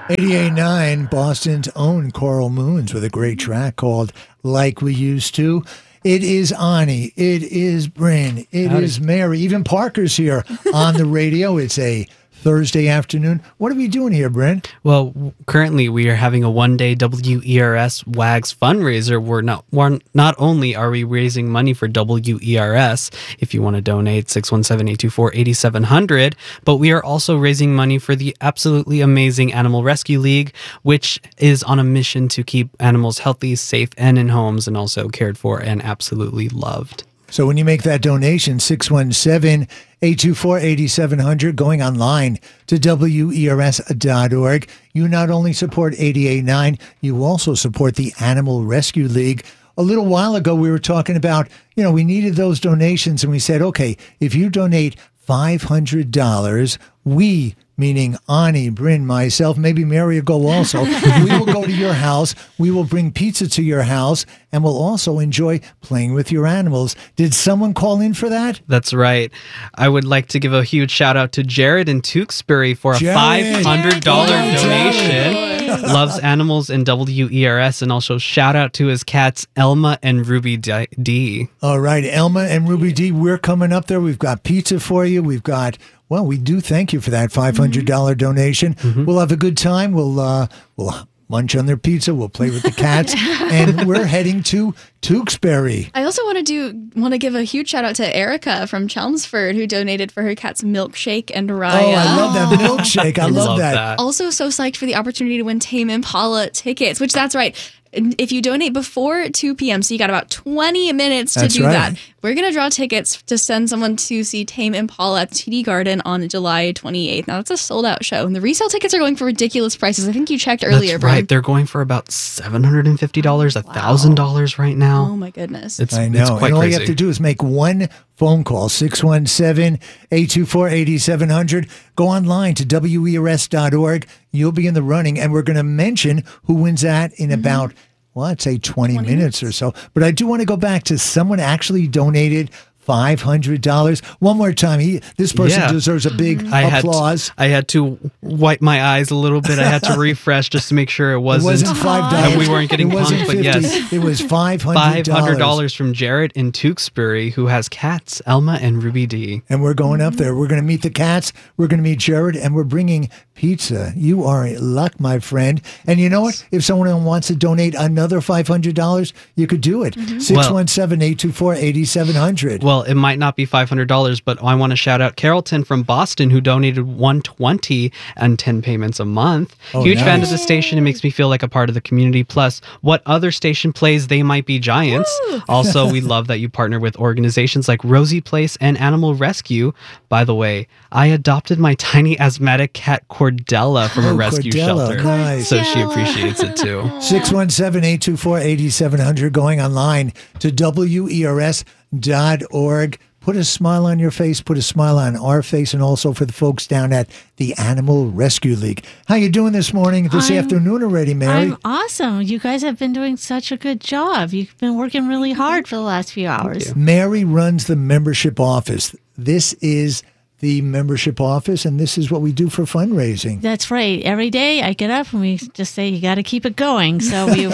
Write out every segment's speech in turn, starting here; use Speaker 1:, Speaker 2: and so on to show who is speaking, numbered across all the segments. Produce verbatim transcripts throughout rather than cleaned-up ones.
Speaker 1: eighty-eight point nine, Boston's own Coral Moons with a great track called Like We Used To. It is Ani. It is Bryn. It
Speaker 2: Howdy.
Speaker 1: is Mary. Even Parker's here on the radio. It's a Thursday afternoon. What are we doing here, Bryn?
Speaker 2: Well, w- currently we are having a one-day W E R S WAGS fundraiser. We're not, we're not only are we raising money for W E R S, if you want to donate, six one seven, eight two four, eight seven zero zero, but we are also raising money for the absolutely amazing Animal Rescue League, which is on a mission to keep animals healthy, safe, and in homes, and also cared for and absolutely loved.
Speaker 1: So when you make that donation, six one seven, eight two four, eight seven zero zero, going online to W E R S dot org, you not only support eighty-eight point nine, you also support the Animal Rescue League. A little while ago, we were talking about, you know, we needed those donations, and we said, okay, if you donate five hundred dollars, we, meaning Ani, Bryn, myself, maybe Mary will go also. We will go to your house. We will bring pizza to your house, and we'll also enjoy playing with your animals. Did someone call in for that?
Speaker 2: That's right. I would like to give a huge shout out to Jared in Tewksbury for a
Speaker 1: Jared.
Speaker 2: five hundred dollars
Speaker 1: Jared.
Speaker 2: donation. Loves animals and W E R S, and also shout out to his cats Elma and Ruby D. D.
Speaker 1: All right, Elma and Ruby D, we're coming up there. We've got pizza for you. We've got, well, we do thank you for that five hundred dollars mm-hmm. donation. Mm-hmm. We'll have a good time. We'll uh, we'll munch on their pizza. We'll play with the cats, and we're heading to Tewksbury.
Speaker 3: I also want to do want to give a huge shout out to Erica from Chelmsford, who donated for her cat's milkshake and Raya.
Speaker 1: Oh, I love that milkshake. I,
Speaker 2: I
Speaker 1: love,
Speaker 2: love
Speaker 1: that.
Speaker 2: that.
Speaker 3: Also, so psyched for the opportunity to win Tame Impala tickets, which that's right. If you donate before two p.m., so you got about twenty minutes to
Speaker 1: That's
Speaker 3: do
Speaker 1: right.
Speaker 3: that, we're going to draw tickets to send someone to see Tame Impala at T D Garden on July twenty-eighth. Now, that's a sold-out show, and the resale tickets are going for ridiculous prices. I think you checked earlier,
Speaker 2: That's
Speaker 3: Brian.
Speaker 2: right. They're going for about seven hundred fifty dollars, one thousand dollars right now.
Speaker 3: Oh, my goodness.
Speaker 2: It's,
Speaker 1: I know.
Speaker 2: it's quite
Speaker 1: and all
Speaker 2: crazy.
Speaker 1: you have to do is make one phone call, six one seven, eight two four, eight seven zero zero. Go online to W E R S dot org. You'll be in the running, and we're going to mention who wins that in mm-hmm. about, well, I'd say twenty, twenty minutes or so. But I do want to go back to someone actually donated five hundred dollars. One more time. He, this person
Speaker 2: Yeah.
Speaker 1: deserves a big
Speaker 2: I had
Speaker 1: applause.
Speaker 2: To, I had to wipe my eyes a little bit. I had to refresh just to make sure it
Speaker 1: It
Speaker 2: wasn't,
Speaker 1: wasn't five dollars.
Speaker 2: and we weren't getting
Speaker 1: it wasn't
Speaker 2: punked, but
Speaker 1: fifty.
Speaker 2: yes.
Speaker 1: It was five hundred dollars.
Speaker 2: five hundred dollars from Jared in Tewksbury, who has cats, Elma and Ruby D.
Speaker 1: And we're going up there. We're going to meet the cats. We're going to meet Jared, and we're bringing pizza. You are in luck, my friend. And you know what? If someone wants to donate another five hundred dollars, you could do it. six one seven, eight two four, eight seven zero zero.
Speaker 2: Well, it might not be five hundred dollars, but I want to shout out Carrollton from Boston, who donated one hundred twenty dollars and ten payments a month.
Speaker 1: Oh,
Speaker 2: Huge
Speaker 1: nice.
Speaker 2: fan of the station. It makes me feel like a part of the community. Plus, what other station plays They Might Be Giants?
Speaker 3: Woo!
Speaker 2: Also, we love that you partner with organizations like Rosie Place and Animal Rescue. By the way, I adopted my tiny asthmatic cat Cordella from a
Speaker 1: Oh,
Speaker 2: rescue
Speaker 1: Cordella,
Speaker 2: shelter.
Speaker 1: nice.
Speaker 2: So she appreciates it too.
Speaker 1: six one seven, eight two four, eight seven zero zero. Going online to W E R S dot org. Put a smile on your face. Put a smile on our face, and also for the folks down at the Animal Rescue League. How you doing this morning, this
Speaker 4: I'm-
Speaker 1: afternoon already, Mary?
Speaker 4: I'm awesome. You guys have been doing such a good job. You've been working really hard for the last few hours.
Speaker 1: Mary runs the membership office. This is the membership office, and this is what we do for fundraising.
Speaker 4: That's right. Every day I get up and we just say, you got to keep it going. So we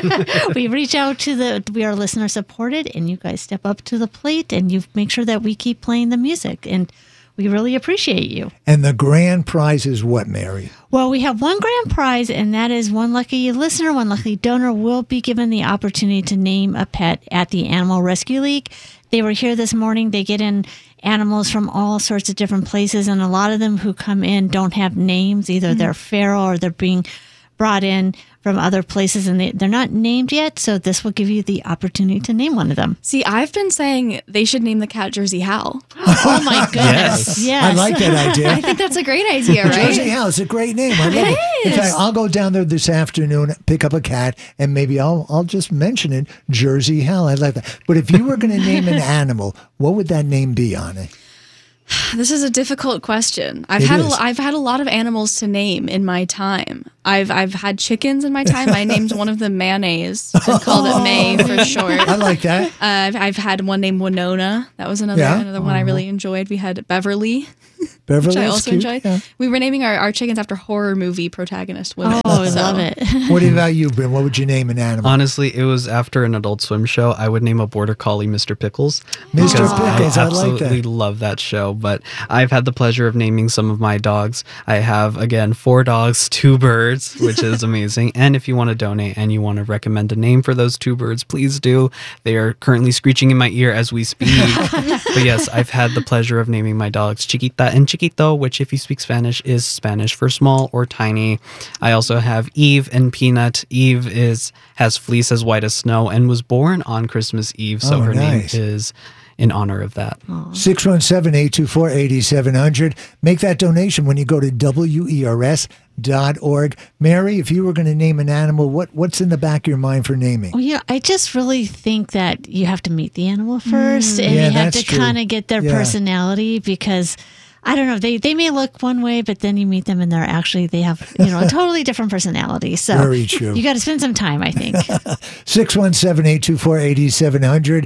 Speaker 4: we reach out to the, we are listener supported, and you guys step up to the plate and you make sure that we keep playing the music. And we really appreciate you.
Speaker 1: And the grand prize is what, Mary?
Speaker 4: Well, we have one grand prize, and that is one lucky listener, one lucky donor will be given the opportunity to name a pet at the Animal Rescue League. They were here this morning. They get in animals from all sorts of different places, and a lot of them who come in don't have names. Either mm-hmm. they're feral or they're being brought in from other places, and they, they're not named yet, so this will give you the opportunity to name one of them.
Speaker 3: See, I've been saying they should name the cat Jersey Hal.
Speaker 4: Oh, my goodness.
Speaker 2: Yes.
Speaker 4: Yes.
Speaker 1: I like that idea.
Speaker 3: I think that's a great idea, right?
Speaker 1: Jersey Hal is a great name. I love it.
Speaker 3: It
Speaker 1: In
Speaker 3: is.
Speaker 1: fact, I'll go down there this afternoon, pick up a cat, and maybe I'll I'll just mention it, Jersey Hal. I like that. But if you were going to name an animal, what would that name be on it?
Speaker 3: This is a difficult question. I've
Speaker 1: It
Speaker 3: had
Speaker 1: is.
Speaker 3: a, I've had a lot of animals to name in my time. I've I've had chickens in my time. I named one of them mayonnaise and called it May for short.
Speaker 1: I like that.
Speaker 3: Uh, I've, I've had one named Winona. That was another
Speaker 1: Yeah?
Speaker 3: another one I really enjoyed. We had Beverly,
Speaker 1: Beverly,
Speaker 3: which I
Speaker 1: that's
Speaker 3: also
Speaker 1: cute.
Speaker 3: enjoyed.
Speaker 1: Yeah.
Speaker 3: We were naming our, our chickens after horror movie protagonist women.
Speaker 4: Oh, I
Speaker 3: so-
Speaker 4: love it.
Speaker 1: What about you, Bryn? What would you name an animal?
Speaker 2: Honestly, it was after an Adult Swim show. I would name a border collie Mister Pickles.
Speaker 1: Mister
Speaker 2: because
Speaker 1: Pickles, I
Speaker 2: I
Speaker 1: like
Speaker 2: absolutely
Speaker 1: that.
Speaker 2: love that show. But I've had the pleasure of naming some of my dogs. I have, again, four dogs, two birds, which is amazing. And if you want to donate and you want to recommend a name for those two birds, please do. They are currently screeching in my ear as we speak. But yes, I've had the pleasure of naming my dogs Chiquita and Chiquito, which if you speak Spanish is Spanish for small or tiny. I also have Eve and Peanut. Eve is has fleece as white as snow and was born on Christmas Eve, so
Speaker 1: Oh,
Speaker 2: her
Speaker 1: nice.
Speaker 2: name is in honor of that.
Speaker 1: six one seven, eight two four, eight seven zero zero. Make that donation when you go to W E R S dot org. Mary, if you were going to name an animal, what what's in the back of your mind for naming?
Speaker 4: Well, yeah, I just really think that you have to meet the animal first, and
Speaker 1: Yeah,
Speaker 4: you have
Speaker 1: that's
Speaker 4: to
Speaker 1: true.
Speaker 4: kind of get their
Speaker 1: Yeah.
Speaker 4: personality because. I don't know. They they may look one way, but then you meet them and they're actually they have you know a totally different personality. So
Speaker 1: Very true.
Speaker 4: You got to spend some time, I think.
Speaker 1: six one seven, eight two four, eight seven zero zero,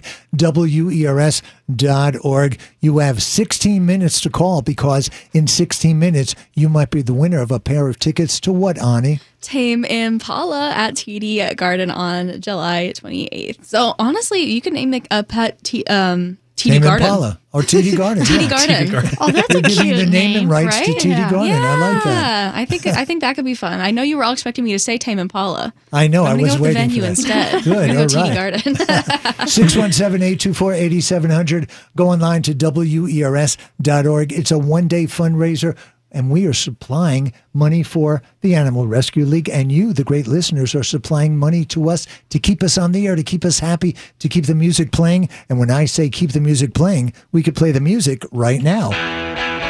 Speaker 1: W E R S dot org. You have sixteen minutes to call because in sixteen minutes you might be the winner of a pair of tickets to what, Ani?
Speaker 3: Tame Impala at T D Garden on July twenty-eighth. So honestly, you can name like a pet T, um, T D
Speaker 1: Tame
Speaker 3: Garden.
Speaker 1: Impala or T D Garden.
Speaker 3: T D
Speaker 1: yeah.
Speaker 3: Garden.
Speaker 4: Oh, that's
Speaker 1: They're
Speaker 4: a
Speaker 1: giving
Speaker 4: cute
Speaker 1: the name and rights to
Speaker 3: right?
Speaker 1: T D Garden.
Speaker 3: Yeah,
Speaker 1: I like that.
Speaker 3: I think I think that could be fun. I know you were all expecting me to say Tame Impala.
Speaker 1: I know. I
Speaker 3: I'm gonna
Speaker 1: was
Speaker 3: go with the
Speaker 1: waiting
Speaker 3: venue
Speaker 1: for that.
Speaker 3: instead.
Speaker 1: Good.
Speaker 3: I'm gonna
Speaker 1: All
Speaker 3: go T D
Speaker 1: right.
Speaker 3: Garden.
Speaker 1: six one seven, eight two four, eight seven zero zero. Go online to W E R S dot org. It's a one-day fundraiser, and we are supplying money for the Animal Rescue League. And you, the great listeners, are supplying money to us to keep us on the air, to keep us happy, to keep the music playing. And when I say keep the music playing, we could play the music right now.